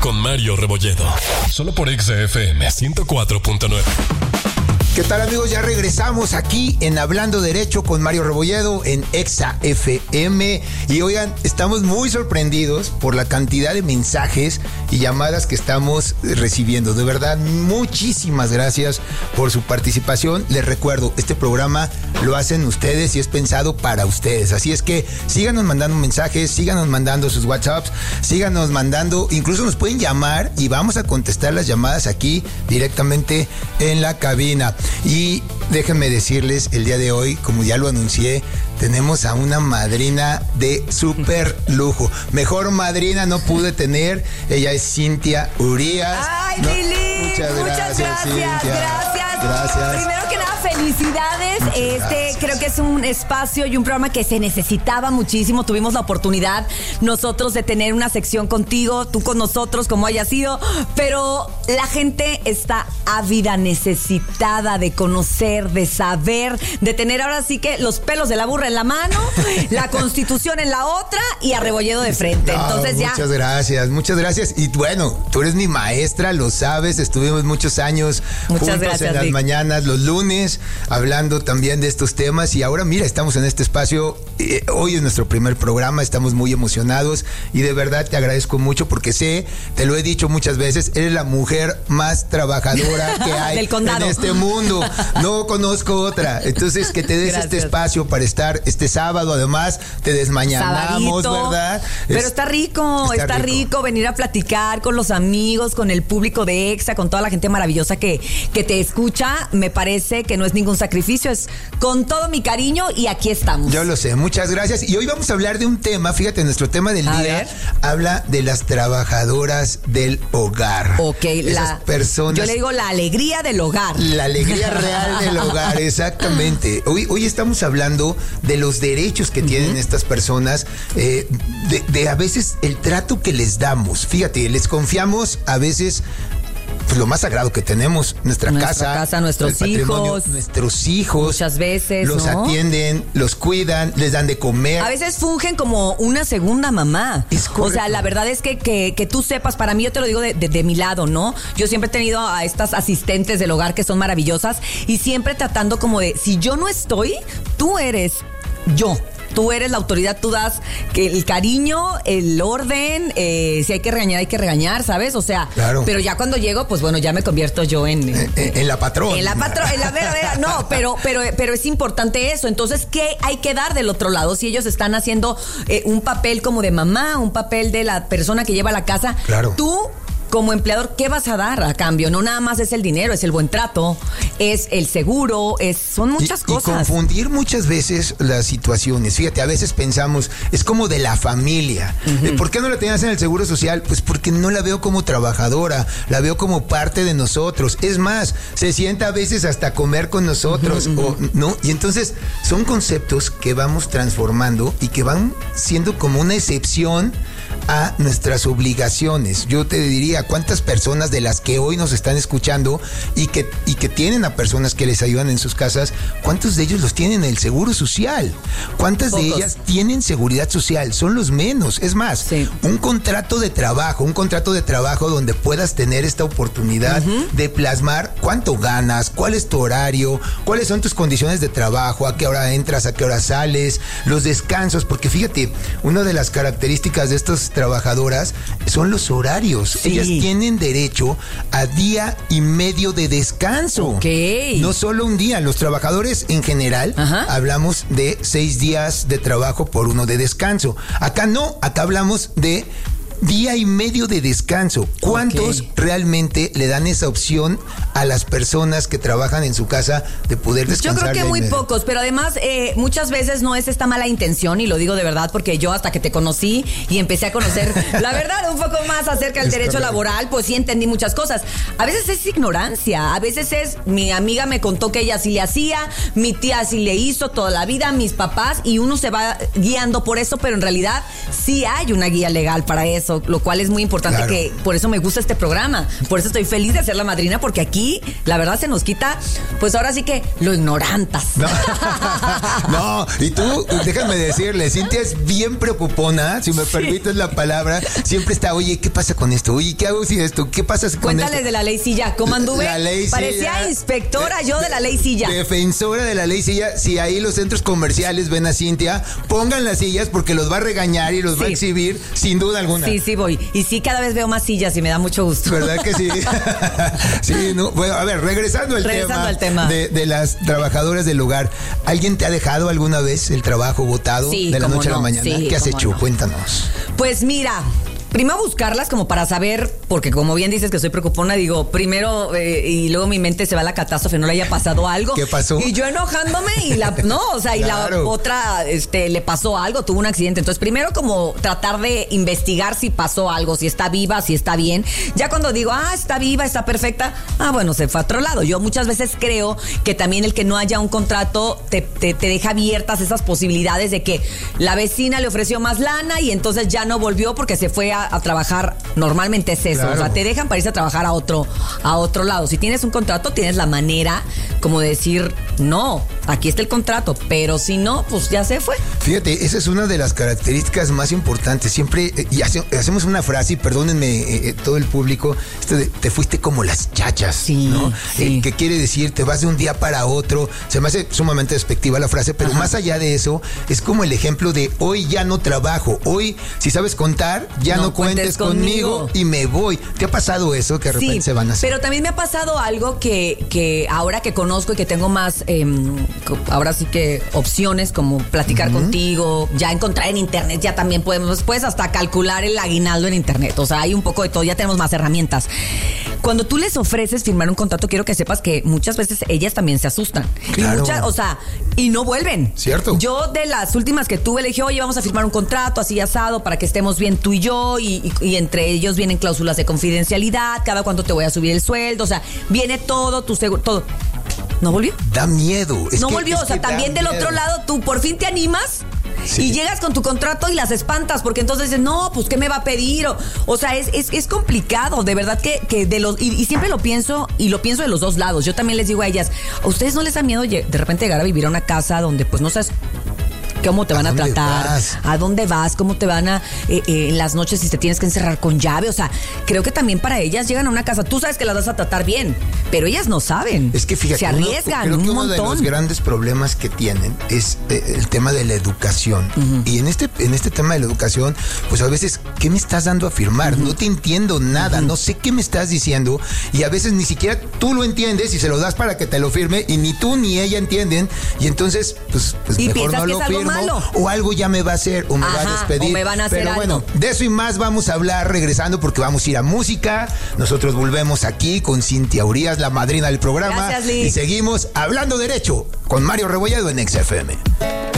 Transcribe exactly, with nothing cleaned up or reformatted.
con Mario Rebolledo. Solo por X F M ciento cuatro punto nueve. ¿Qué tal, amigos? Ya regresamos aquí en Hablando Derecho con Mario Rebolledo en Exa F M. Y oigan, estamos muy sorprendidos por la cantidad de mensajes y llamadas que estamos recibiendo. De verdad, muchísimas gracias por su participación. Les recuerdo, este programa lo hacen ustedes y es pensado para ustedes. Así es que síganos mandando mensajes, síganos mandando sus WhatsApps, síganos mandando, incluso nos pueden llamar y vamos a contestar las llamadas aquí directamente en la cabina. Y déjenme decirles, el día de hoy, como ya lo anuncié, tenemos a una madrina de súper lujo. Mejor madrina no pude tener. Ella es Cintia Urías. ¡Ay, no, Lili! Muchas gracias, muchas gracias, Cintia. gracias. Gracias. Primero que nada, felicidades. Muchas este gracias. Creo que es un espacio y un programa que se necesitaba muchísimo. Tuvimos la oportunidad nosotros de tener una sección contigo, tú con nosotros, como haya sido, pero la gente está ávida, necesitada de conocer, de saber, de tener ahora sí que los pelos de la burra en la mano, la Constitución en la otra y a Rebolledo de frente. No, Entonces ya. Muchas gracias, muchas gracias. Y bueno, tú eres mi maestra, lo sabes, estuvimos muchos años Muchas juntos gracias, en las Vic. mañanas, los lunes, hablando también de estos temas. Y ahora, mira, estamos en este espacio. Eh, hoy es nuestro primer programa, estamos muy emocionados y de verdad te agradezco mucho porque sé, te lo he dicho muchas veces, eres la mujer más trabajadora que hay Del condado. en este mundo. No conozco otra. Entonces, que te des Gracias. este espacio para estar este sábado. Además, te desmañanamos, Sabadito. ¿verdad? Pero Es- está rico, está, está rico. rico. venir a platicar con los amigos, con el público de Exa, con toda la gente maravillosa que, que te escucha. Me parece que no es ningún sacrificio, es con todo mi cariño y aquí estamos. Yo lo sé, muchas gracias. Y hoy vamos a hablar de un tema, fíjate, nuestro tema del A día ver. habla de las trabajadoras del hogar. Ok, Esas la, personas. yo le digo la alegría del hogar. La alegría real del hogar, exactamente. Hoy, hoy estamos hablando de los derechos que tienen uh-huh. estas personas, eh, de, de a veces el trato que les damos. Fíjate, les confiamos a veces pues, lo más sagrado que tenemos, nuestra, nuestra casa, casa, nuestros hijos, nuestros hijos. Muchas veces, los ¿no? atienden, los cuidan, les dan de comer. A veces fungen como una segunda mamá. Es correcto. O sea, la verdad es que, que, que tú sepas, para mí, yo te lo digo de, de, de mi lado, ¿no? Yo siempre he tenido a estas asistentes del hogar que son maravillosas y siempre tratando como de, si yo no estoy, tú eres yo. Tú eres la autoridad, tú das que el cariño, el orden, eh, si hay que regañar, hay que regañar, ¿sabes? O sea, claro. Pero ya cuando llego, pues bueno, ya me convierto yo en... En, en, en la patrona. En la patrona, en la vera, vera, no, pero, pero, pero es importante eso. Entonces, ¿qué hay que dar del otro lado? Si ellos están haciendo eh, un papel como de mamá, un papel de la persona que lleva la casa, claro. Tú... como empleador, ¿qué vas a dar a cambio? No nada más es el dinero, es el buen trato, es el seguro, es son muchas y, cosas. Y confundir muchas veces las situaciones. Fíjate, a veces pensamos, es como de la familia. Uh-huh. ¿Por qué no la tenías en el Seguro Social? Pues porque no la veo como trabajadora, la veo como parte de nosotros. Es más, se sienta a veces hasta comer con nosotros, uh-huh, uh-huh. O, ¿no? Y entonces son conceptos que vamos transformando y que van siendo como una excepción a nuestras obligaciones. Yo te diría, ¿cuántas personas de las que hoy nos están escuchando y que, y que tienen a personas que les ayudan en sus casas, cuántos de ellos los tienen en el Seguro Social? ¿Cuántas Pocos. de ellas tienen seguridad social? Son los menos. Es más, sí. un contrato de trabajo, un contrato de trabajo donde puedas tener esta oportunidad uh-huh. de plasmar cuánto ganas, cuál es tu horario, cuáles son tus condiciones de trabajo, a qué hora entras, a qué hora sales, los descansos, porque fíjate, una de las características de estos trabajadoras son los horarios. Sí. Ellas tienen derecho a día y medio de descanso. Okay. No solo un día. Los trabajadores en general Ajá. hablamos de seis días de trabajo por uno de descanso. Acá no, acá hablamos de día y medio de descanso. ¿Cuántos okay. realmente le dan esa opción a las personas que trabajan en su casa de poder descansar? Yo creo que de muy medio? pocos, pero además eh, muchas veces no es esta mala intención, y lo digo de verdad porque yo hasta que te conocí y empecé a conocer la verdad un poco más acerca del es derecho correcto. laboral, pues sí entendí muchas cosas. A veces es ignorancia, a veces es, mi amiga me contó que ella sí le hacía, mi tía sí le hizo toda la vida, mis papás, y uno se va guiando por eso, pero en realidad sí hay una guía legal para eso. eso, lo cual es muy importante, claro. Que por eso me gusta este programa, por eso estoy feliz de ser la madrina, porque aquí la verdad se nos quita, pues ahora sí que lo ignorantas. No, no, y tú, déjame decirle, Cintia es bien preocupona, si me sí. permites la palabra, siempre está, oye, ¿qué pasa con esto? Oye, ¿qué hago si esto? ¿Qué pasa con Cuéntales esto? de la ley Silla, ¿cómo anduve? La ley Parecía Silla, inspectora de, yo de la ley Silla. Defensora de la ley Silla. Si ahí los centros comerciales ven a Cintia, pongan las sillas porque los va a regañar y los sí. va a exhibir sin duda alguna. Sí, sí voy. Y sí, cada vez veo más sillas y me da mucho gusto. ¿Verdad que sí? Sí, no. Bueno, a ver, regresando al regresando tema, al tema. De, de las trabajadoras del hogar. ¿Alguien te ha dejado alguna vez el trabajo botado sí, de la noche no. a la mañana? Sí, ¿Qué has hecho? No. Cuéntanos. Pues mira, primero buscarlas como para saber, porque como bien dices que soy preocupona, digo, primero eh, y luego mi mente se va a la catástrofe, no le haya pasado algo. ¿Qué pasó? Y yo enojándome y la, no, o sea, claro. Y la otra este, le pasó algo, tuvo un accidente. Entonces, primero como tratar de investigar si pasó algo, si está viva, si está bien. Ya cuando digo, ah, está viva, está perfecta, ah, bueno, se fue a otro lado. Yo muchas veces creo que también el que no haya un contrato te, te, te deja abiertas esas posibilidades de que la vecina le ofreció más lana y entonces ya no volvió porque se fue a a trabajar, normalmente es eso, claro. O sea, te dejan para irse a trabajar a otro, a otro lado. Si tienes un contrato, tienes la manera como de decir, no, aquí está el contrato, pero si no, pues ya se fue. Fíjate, esa es una de las características más importantes. Siempre, eh, y hace, hacemos una frase, y perdónenme eh, todo el público, esto de, te fuiste como las chachas, sí, ¿no? Sí. Eh, que quiere decir, te vas de un día para otro. Se me hace sumamente despectiva la frase, pero ajá. Más allá de eso, es como el ejemplo de hoy ya no trabajo, hoy, si sabes contar, ya no, no cuentes conmigo y me voy. ¿Te ha pasado eso que de repente sí, se van a hacer? Pero también me ha pasado algo que, que ahora que conozco y que tengo más, eh, ahora sí que opciones como platicar uh-huh. contigo, ya encontrar en internet, ya también podemos, puedes hasta calcular el aguinaldo en internet, o sea, hay un poco de todo, ya tenemos más herramientas. Cuando tú les ofreces firmar un contrato, quiero que sepas que muchas veces ellas también se asustan. Claro. Y muchas, o sea, y no vuelven. Cierto. Yo de las últimas que tuve le dije, oye, vamos a firmar un contrato así asado para que estemos bien tú y yo y, y, y entre ellos vienen cláusulas de confidencialidad, cada cuánto te voy a subir el sueldo, o sea, viene todo, tu seguro, todo. ¿No volvió? Da miedo. Es no que, volvió, o sea, también del miedo. Otro lado, tú por fin te animas. Sí. Y llegas con tu contrato y las espantas, porque entonces dices, no, pues ¿qué me va a pedir? O, o sea, es, es, es complicado, de verdad que, que de los, y, y siempre lo pienso, y lo pienso de los dos lados. Yo también les digo a ellas, ¿a ustedes no les da miedo de repente llegar a vivir a una casa donde pues no sabes cómo te van a, a tratar, vas? ¿A dónde vas? ¿Cómo te van a eh, eh, en las noches si te tienes que encerrar con llave? O sea, creo que también para ellas llegan a una casa, tú sabes que las vas a tratar bien, pero ellas no saben. Es que fíjate, se arriesgan uno, creo que un uno montón. de los grandes problemas que tienen es eh, el tema de la educación. Uh-huh. Y en este, en este tema de la educación, pues a veces, ¿qué me estás dando a firmar? Uh-huh. No te entiendo nada, uh-huh. No sé qué me estás diciendo, y a veces ni siquiera tú lo entiendes y se lo das para que te lo firme, y ni tú ni ella entienden, y entonces, pues, pues y mejor no que lo es algo firmo. Malo. O algo ya me va a hacer o me Ajá, va a despedir. O me van a hacer Pero algo. Bueno, de eso y más vamos a hablar regresando porque vamos a ir a música. Nosotros volvemos aquí con Cintia Urías, la madrina del programa. Gracias, Liz. Y seguimos hablando derecho con Mario Rebolledo en X F M.